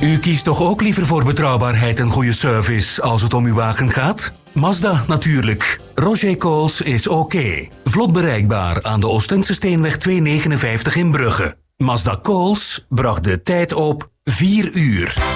U kiest toch ook liever voor betrouwbaarheid en goede service als het om uw wagen gaat? Mazda natuurlijk. Roger Coles is oké. Vlot bereikbaar aan de Oostense Steenweg 259 in Brugge. Mazda Coles bracht de tijd op 4 uur.